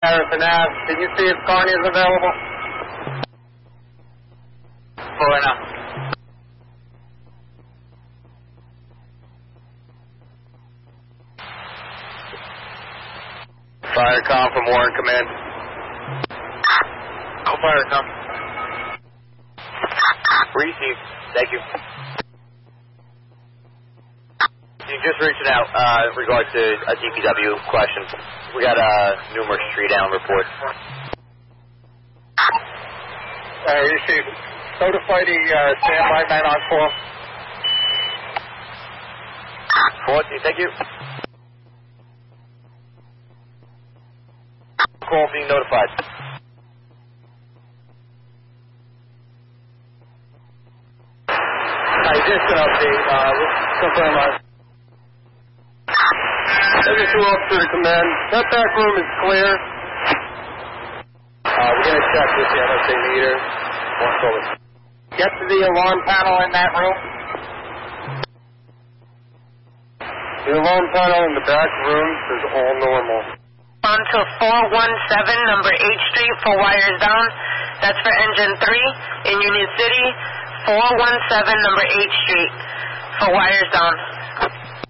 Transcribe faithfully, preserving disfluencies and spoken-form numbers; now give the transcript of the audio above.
Harrison Ave. Can you see if Carney is available? For right now. Fire com from Warren Command. No fire com. Receive. Thank you. You just reaching out uh, in regards to a D P W question. We got a numerous tree down report. Uh, receive. Notify the uh, standby man on call. fourteen, thank you. Call being notified. I just an update. Uh, let's confirm our seventy-two officer to command. That back room is clear. Uh, we're going to check with the N S A meter. Once over. Get to the alarm panel in that room. The alarm panel in the back rooms is all normal. On to four one seven, number eighth Street for wires down. That's for engine three in Union City. four one seven, number eighth Street for wires down.